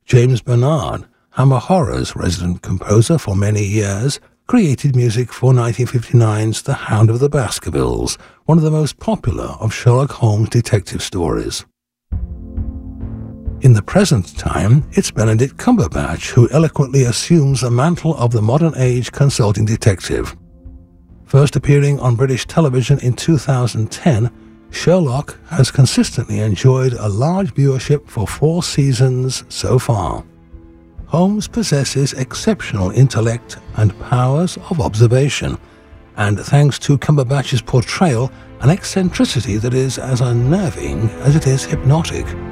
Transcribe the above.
James Bernard, Hammer Horror's resident composer for many years, created music for 1959's The Hound of the Baskervilles, one of the most popular of Sherlock Holmes' detective stories. In the present time, it's Benedict Cumberbatch who eloquently assumes the mantle of the modern-age consulting detective. First appearing on British television in 2010, Sherlock has consistently enjoyed a large viewership for 4 seasons so far. Holmes possesses exceptional intellect and powers of observation, and thanks to Cumberbatch's portrayal, an eccentricity that is as unnerving as it is hypnotic.